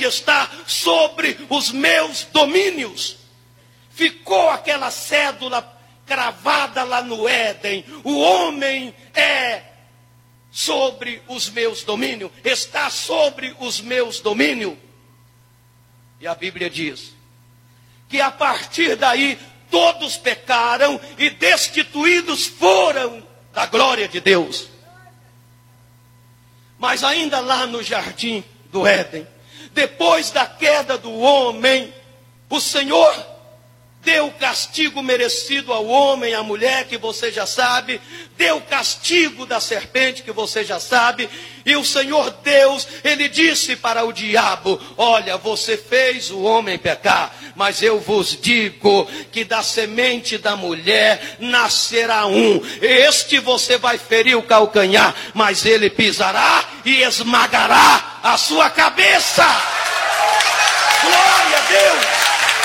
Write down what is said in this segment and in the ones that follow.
homem está sobre os meus domínios. Ficou aquela cédula cravada lá no Éden. O homem é sobre os meus domínios, está sobre os meus domínios. E a Bíblia diz que a partir daí todos pecaram e destituídos foram da glória de Deus. Mas ainda lá no jardim do Éden, depois da queda do homem, o Senhor deu o castigo merecido ao homem, à mulher, que você já sabe. Deu o castigo da serpente, que você já sabe. E o Senhor Deus, Ele disse para o diabo: olha, você fez o homem pecar, mas eu vos digo que da semente da mulher nascerá um. Este você vai ferir o calcanhar, mas ele pisará e esmagará a sua cabeça. Glória a Deus!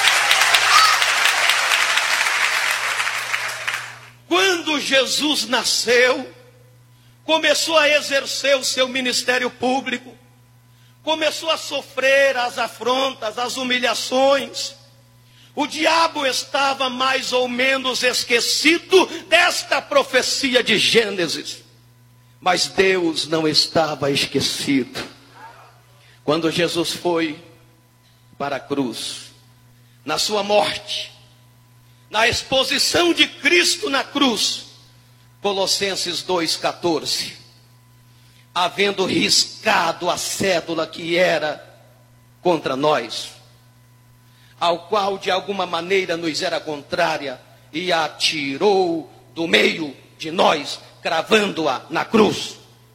Quando Jesus nasceu, começou a exercer o seu ministério público, começou a sofrer as afrontas, as humilhações. O diabo estava mais ou menos esquecido desta profecia de Gênesis, mas Deus não estava esquecido. Quando Jesus foi para a cruz, na sua morte, na exposição de Cristo na cruz, Colossenses 2,14, havendo riscado a cédula que era contra nós, ao qual de alguma maneira nos era contrária, e a tirou do meio de nós, cravando-a na cruz.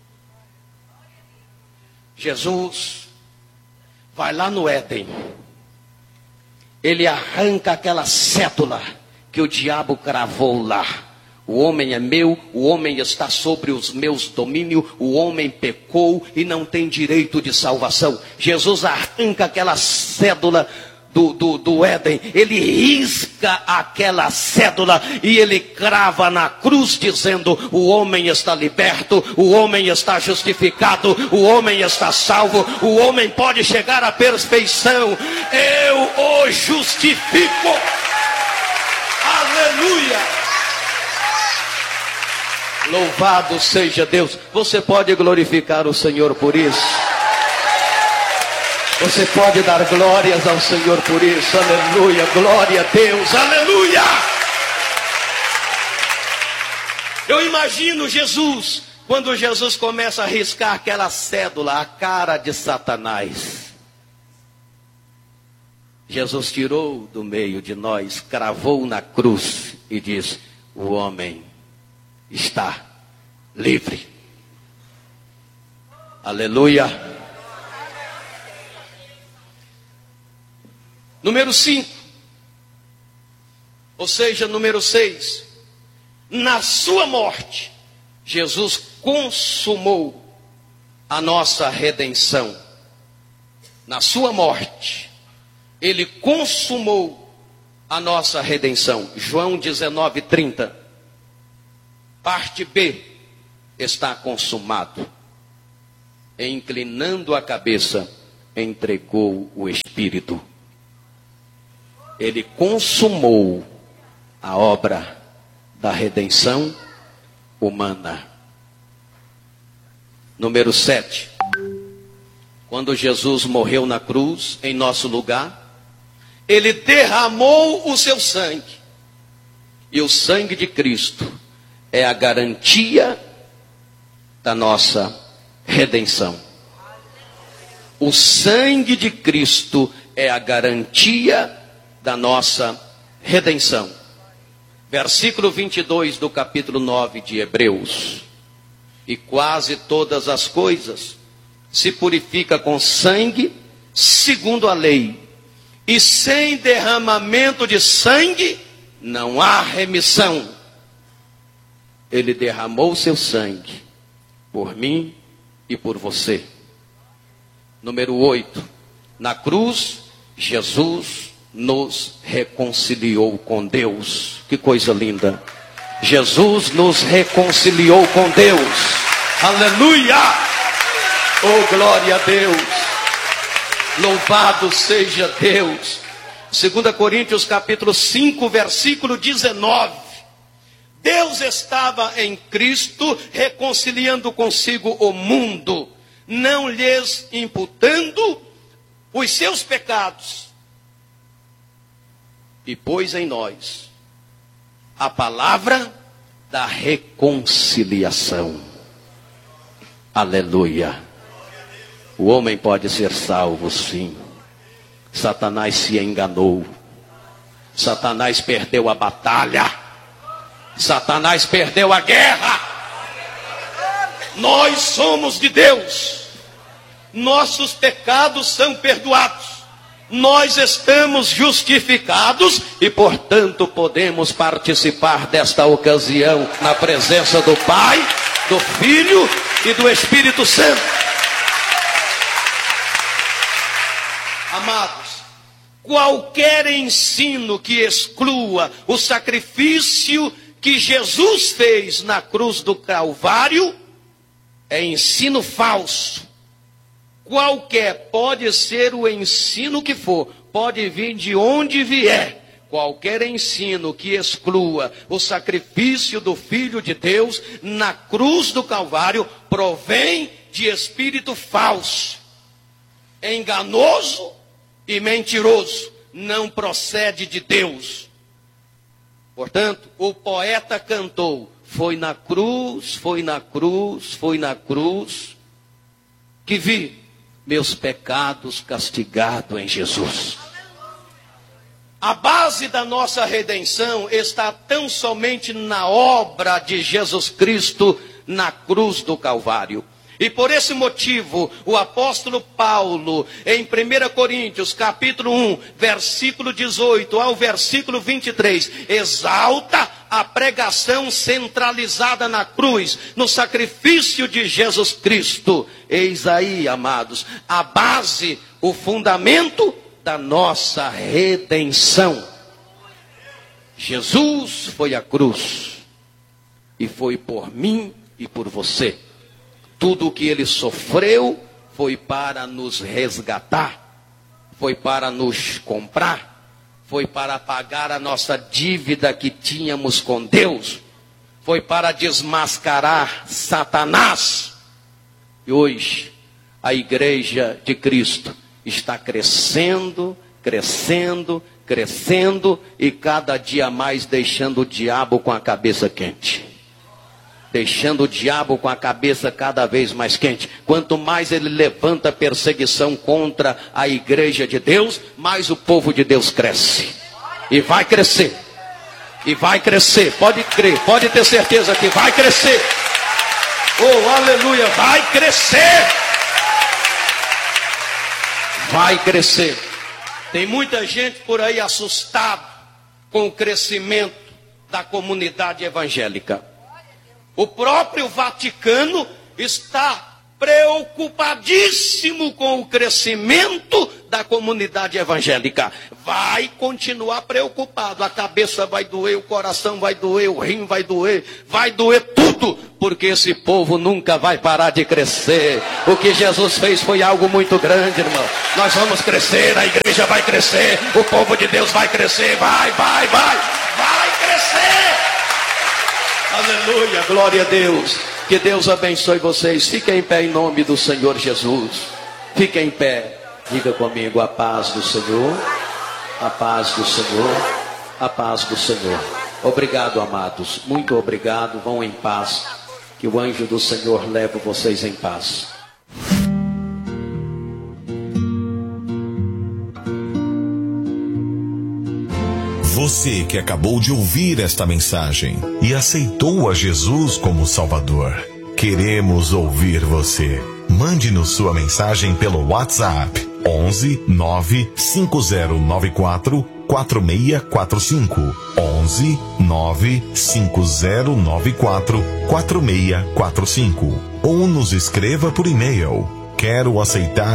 Jesus vai lá no Éden, ele arranca aquela cédula que o diabo cravou lá. O homem é meu, o homem está sobre os meus domínios, o homem pecou e não tem direito de salvação. Jesus arranca aquela cédula do Éden, ele risca aquela cédula e ele crava na cruz, dizendo: o homem está liberto, o homem está justificado, o homem está salvo, o homem pode chegar à perfeição. Eu o justifico. Aleluia! Louvado seja Deus. Você pode glorificar o Senhor por isso? Você pode dar glórias ao Senhor por isso? Aleluia, glória a Deus, aleluia! Eu imagino Jesus, quando Jesus começa a riscar aquela cédula, a cara de Satanás. Jesus tirou do meio de nós, cravou na cruz e diz: o homem está livre. Aleluia. Número 5, ou seja, número 6. Na sua morte, Jesus consumou a nossa redenção. Na sua morte, Ele consumou a nossa redenção. João 19:30. Parte B. Está consumado. E inclinando a cabeça, entregou o Espírito. Ele consumou a obra da redenção humana. Número 7. Quando Jesus morreu na cruz, em nosso lugar, Ele derramou o seu sangue. E o sangue de Cristo é a garantia da nossa redenção. O sangue de Cristo é a garantia da nossa redenção. Versículo 22 do capítulo 9 de Hebreus. E quase todas as coisas se purifica com sangue, segundo a lei. E sem derramamento de sangue, não há remissão. Ele derramou seu sangue por mim e por você. Número 8. Na cruz, Jesus nos reconciliou com Deus. Que coisa linda. Jesus nos reconciliou com Deus. Aleluia! Oh, glória a Deus. Louvado seja Deus. 2 Coríntios capítulo 5, versículo 19. Deus estava em Cristo, reconciliando consigo o mundo, não lhes imputando os seus pecados, e pôs em nós a palavra da reconciliação. Aleluia. O homem pode ser salvo, sim. Satanás se enganou. Satanás perdeu a batalha. Satanás perdeu a guerra. Nós somos de Deus. Nossos pecados são perdoados. Nós estamos justificados e, portanto, podemos participar desta ocasião na presença do Pai, do Filho e do Espírito Santo. Amados, qualquer ensino que exclua o sacrifício que Jesus fez na cruz do Calvário é ensino falso. Qualquer, pode ser o ensino que for, pode vir de onde vier. Qualquer ensino que exclua o sacrifício do Filho de Deus na cruz do Calvário provém de espírito falso, enganoso e mentiroso, não procede de Deus. Portanto, o poeta cantou: foi na cruz, foi na cruz, foi na cruz que vi meus pecados castigados em Jesus. A base da nossa redenção está tão somente na obra de Jesus Cristo na cruz do Calvário. E por esse motivo, o apóstolo Paulo, em 1 Coríntios, capítulo 1, versículo 18 ao versículo 23, exalta a pregação centralizada na cruz, no sacrifício de Jesus Cristo. Eis aí, amados, a base, o fundamento da nossa redenção. Jesus foi à cruz, e foi por mim e por você. Tudo o que ele sofreu foi para nos resgatar, foi para nos comprar, foi para pagar a nossa dívida que tínhamos com Deus, foi para desmascarar Satanás. E hoje a igreja de Cristo está crescendo, crescendo, crescendo e cada dia mais deixando o diabo com a cabeça quente. Deixando o diabo com a cabeça cada vez mais quente. Quanto mais ele levanta perseguição contra a igreja de Deus, mais o povo de Deus cresce. E vai crescer. E vai crescer. Pode crer, pode ter certeza que vai crescer. Oh, aleluia, vai crescer. Vai crescer. Tem muita gente por aí assustada com o crescimento da comunidade evangélica. O próprio Vaticano está preocupadíssimo com o crescimento da comunidade evangélica. Vai continuar preocupado. A cabeça vai doer, o coração vai doer, o rim vai doer tudo, porque esse povo nunca vai parar de crescer. O que Jesus fez foi algo muito grande, irmão. Nós vamos crescer, a igreja vai crescer, o povo de Deus vai crescer, vai crescer. Aleluia, glória a Deus. Que Deus abençoe vocês. Fiquem em pé em nome do Senhor Jesus. Fiquem em pé. Diga comigo: a paz do Senhor. A paz do Senhor. A paz do Senhor. Obrigado, amados. Muito obrigado. Vão em paz. Que o anjo do Senhor leve vocês em paz. Você que acabou de ouvir esta mensagem e aceitou a Jesus como Salvador, queremos ouvir você. Mande-nos sua mensagem pelo WhatsApp 11 95094 4645 11 95094 4645 ou nos escreva por e-mail quero aceitar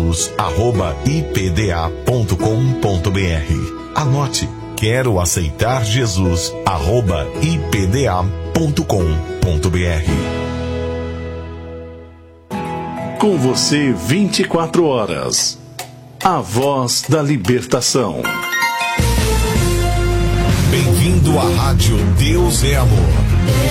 Jesus@ipda.com.br. Anote: quero aceitar Jesus@ipda.com.br. Com você 24 horas. a voz da libertação. Bem-vindo à Rádio Deus é Amor.